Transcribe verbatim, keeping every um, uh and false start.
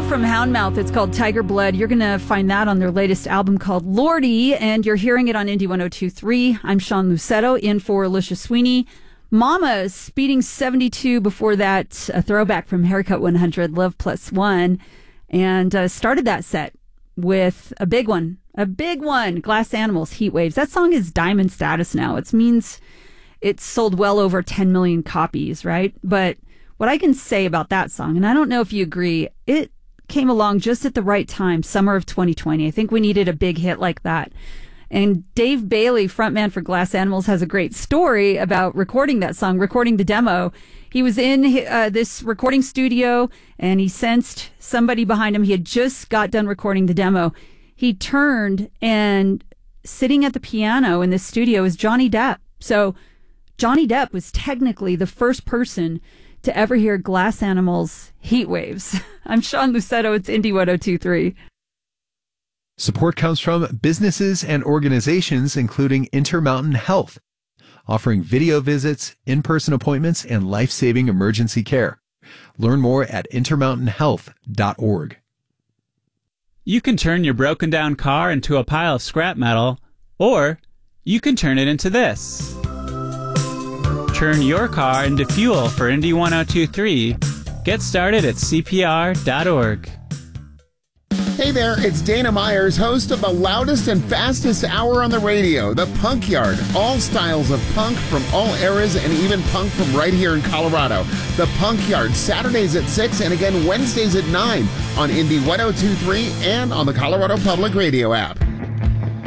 from Houndmouth. It's called Tiger Blood. You're going to find that on their latest album called Lordy, and you're hearing it on Indie one oh two point three. I'm Sean Lucetto, in for Alicia Sweeney. Mama, Speeding seventy-two, before that, a throwback from Haircut one hundred, Love Plus One, and uh, started that set with a big one, a big one, Glass Animals, Heat Waves. That song is diamond status now. It means it's sold well over ten million copies, right? But what I can say about that song, and I don't know if you agree, it came along just at the right time, summer of twenty twenty. I think we needed a big hit like that. And Dave Bailey, frontman for Glass Animals, has a great story about recording that song, recording the demo. He was in uh, this recording studio, and he sensed somebody behind him. He had just got done recording the demo. He turned, and sitting at the piano in this studio is Johnny Depp. So Johnny Depp was technically the first person to ever hear Glass Animals' Heat Waves. I'm Sean Lucetto. It's Indie one oh two point three. Support comes from businesses and organizations, including Intermountain Health, offering video visits, in-person appointments, and life-saving emergency care. Learn more at intermountain health dot org. You can turn your broken down car into a pile of scrap metal, or you can turn it into this. Turn your car into fuel for Indie one oh two point three. Get started at C P R dot org. Hey there, it's Dana Myers, host of the loudest and fastest hour on the radio, The Punk Yard. All styles of punk from all eras, and even punk from right here in Colorado. The Punk Yard, Saturdays at six and again Wednesdays at nine on Indie one oh two point three and on the Colorado Public Radio app.